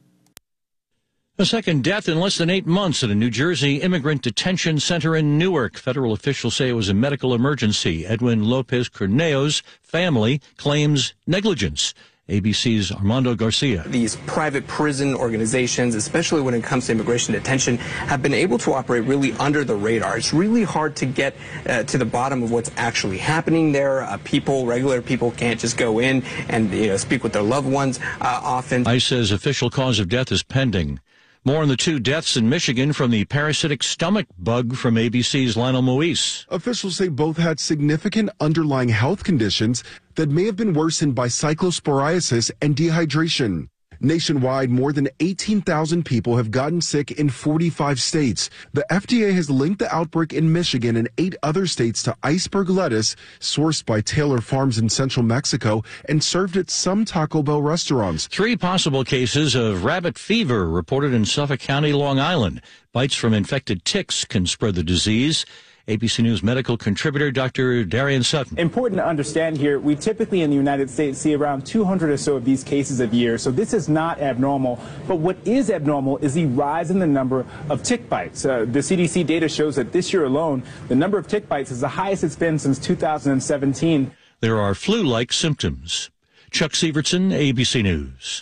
A second death in less than 8 months at a New Jersey immigrant detention center in Newark. Federal officials say it was a medical emergency. Edwin Lopez Corneo's family claims negligence. ABC's Armando Garcia. These private prison organizations, especially when it comes to immigration detention, have been able to operate really under the radar. It's really hard to get to the bottom of what's actually happening there. Regular people can't just go in and speak with their loved ones often. ICE says official cause of death is pending. More on the 2 deaths in Michigan from the parasitic stomach bug from ABC's Lionel Moise. Officials say both had significant underlying health conditions that may have been worsened by cyclosporiasis and dehydration. Nationwide, more than 18,000 people have gotten sick in 45 states. The FDA has linked the outbreak in Michigan and 8 other states to iceberg lettuce, sourced by Taylor Farms in central Mexico and served at some Taco Bell restaurants. 3 possible cases of rabbit fever reported in Suffolk County, Long Island. Bites from infected ticks can spread the disease. ABC News medical contributor Dr. Darian Sutton. Important to understand here, we typically in the United States see around 200 or so of these cases a year, so this is not abnormal. But what is abnormal is the rise in the number of tick bites. The CDC data shows that this year alone, the number of tick bites is the highest it's been since 2017. There are flu-like symptoms. Chuck Sievertson, ABC News.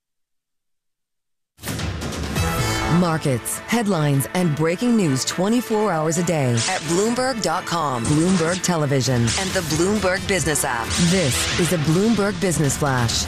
Markets, headlines, and breaking news 24 hours a day at Bloomberg.com, Bloomberg Television, and the Bloomberg Business app. This is a Bloomberg Business Flash.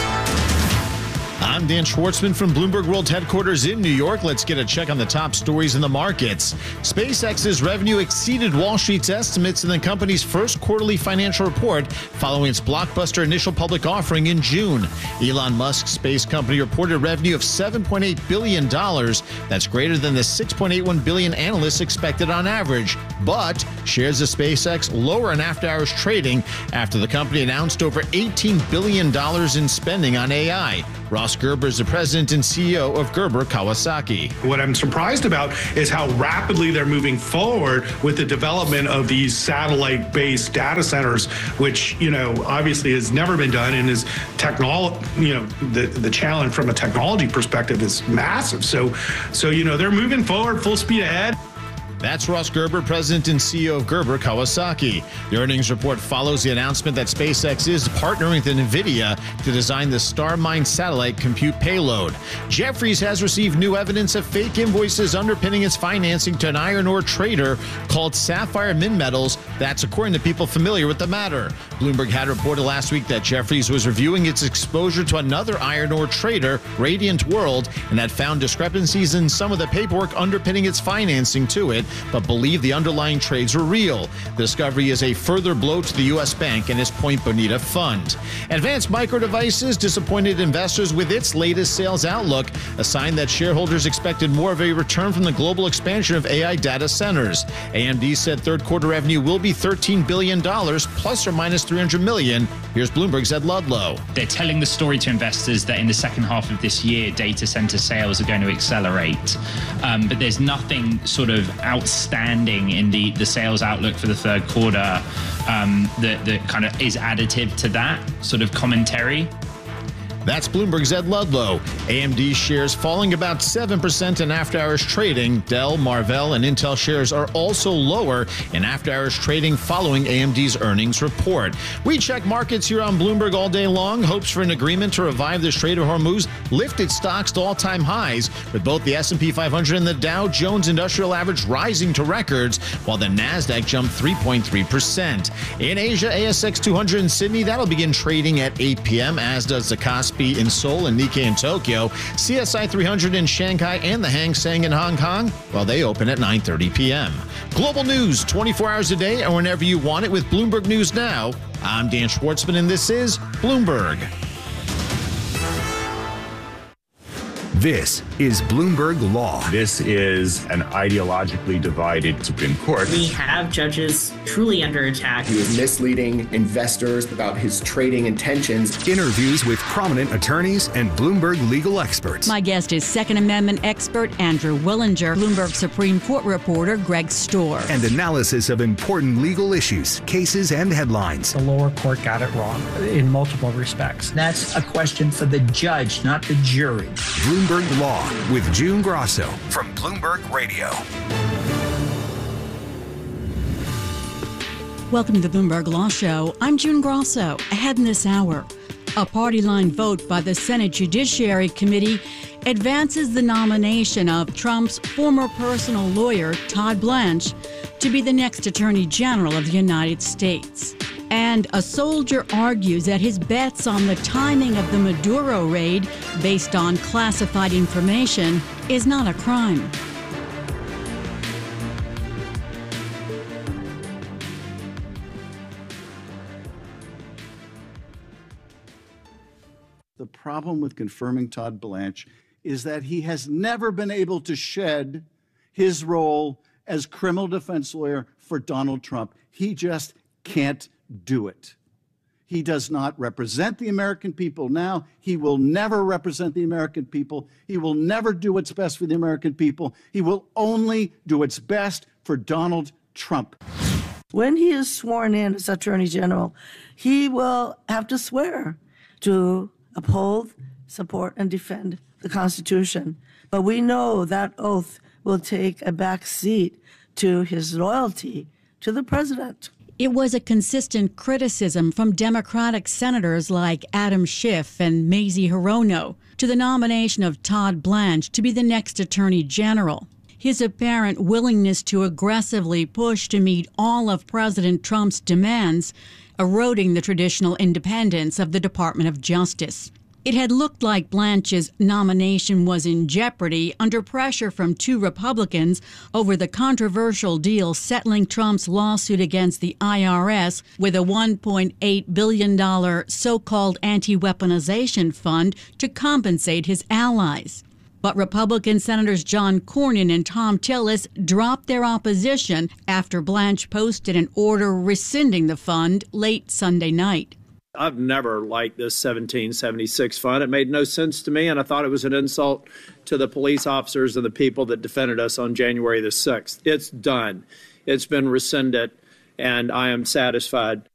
I'm Dan Schwartzman from Bloomberg World Headquarters in New York. Let's get a check on the top stories in the markets. SpaceX's revenue exceeded Wall Street's estimates in the company's first quarterly financial report following its blockbuster initial public offering in June. Elon Musk's space company reported revenue of $7.8 billion. That's greater than the $6.81 billion analysts expected on average. But shares of SpaceX lower in after-hours trading after the company announced over $18 billion in spending on AI. Ross Gerber is the president and CEO of Gerber Kawasaki. What I'm surprised about is how rapidly they're moving forward with the development of these satellite-based data centers, which, obviously has never been done and is the challenge from a technology perspective is massive. So, they're moving forward full speed ahead. That's Ross Gerber, president and CEO of Gerber Kawasaki. The earnings report follows the announcement that SpaceX is partnering with NVIDIA to design the Starmine satellite compute payload. Jefferies has received new evidence of fake invoices underpinning its financing to an iron ore trader called Sapphire Minmetals. That's according to people familiar with the matter. Bloomberg had reported last week that Jefferies was reviewing its exposure to another iron ore trader, Radiant World, and had found discrepancies in some of the paperwork underpinning its financing to it, but believed the underlying trades were real. The discovery is a further blow to the U.S. bank and its Point Bonita fund. Advanced Micro Devices disappointed investors with its latest sales outlook, a sign that shareholders expected more of a return from the global expansion of AI data centers. AMD said third quarter revenue will be $13 billion, plus or minus $300 million. Here's Bloomberg's Ed Ludlow. They're telling the story to investors that in the second half of this year, data center sales are going to accelerate. But there's nothing sort of outstanding in the sales outlook for the third quarter that kind of is additive to that sort of commentary. That's Bloomberg's Ed Ludlow. AMD shares falling about 7% in after-hours trading. Dell, Marvell, and Intel shares are also lower in after-hours trading following AMD's earnings report. We check markets here on Bloomberg all day long. Hopes for an agreement to revive the Strait of Hormuz lifted stocks to all-time highs, with both the S&P 500 and the Dow Jones Industrial Average rising to records, while the Nasdaq jumped 3.3%. In Asia, ASX 200 in Sydney, that'll begin trading at 8 p.m., as does the Kospi in Seoul and Nikkei in Tokyo, CSI 300 in Shanghai, and the Hang Seng in Hong Kong, while they open at 9:30 p.m. Global news 24 hours a day and whenever you want it with Bloomberg News Now. I'm Dan Schwartzman, and this is Bloomberg. This is Bloomberg Law. This is an ideologically divided Supreme Court. We have judges truly under attack. He was misleading investors about his trading intentions. Interviews with prominent attorneys and Bloomberg legal experts. My guest is Second Amendment expert Andrew Willinger, Bloomberg Supreme Court reporter Greg Storr. And analysis of important legal issues, cases, and headlines. The lower court got it wrong in multiple respects. That's a question for the judge, not the jury. Bloomberg Law with June Grosso from Bloomberg Radio. Welcome to the Bloomberg Law Show. I'm June Grosso. Ahead in this hour, a party line vote by the Senate Judiciary Committee advances the nomination of Trump's former personal lawyer, Todd Blanche, to be the next Attorney General of the United States. And a soldier argues that his bets on the timing of the Maduro raid, based on classified information, is not a crime. The problem with confirming Todd Blanche is that he has never been able to shed his role as criminal defense lawyer for Donald Trump. He just can't do it. He does not represent the American people now. He will never represent the American people. He will never do what's best for the American people. He will only do what's best for Donald Trump. When he is sworn in as Attorney General, he will have to swear to uphold, support, and defend the Constitution. But we know that oath will take a back seat to his loyalty to the president. It was a consistent criticism from Democratic senators like Adam Schiff and Mazie Hirono to the nomination of Todd Blanche to be the next Attorney General. His apparent willingness to aggressively push to meet all of President Trump's demands, eroding the traditional independence of the Department of Justice. It had looked like Blanche's nomination was in jeopardy under pressure from two Republicans over the controversial deal settling Trump's lawsuit against the IRS with a $1.8 billion so-called anti-weaponization fund to compensate his allies. But Republican Senators John Cornyn and Thom Tillis dropped their opposition after Blanche posted an order rescinding the fund late Sunday night. I've never liked this 1776 fund. It made no sense to me, and I thought it was an insult to the police officers and the people that defended us on January the 6th. It's done. It's been rescinded, and I am satisfied.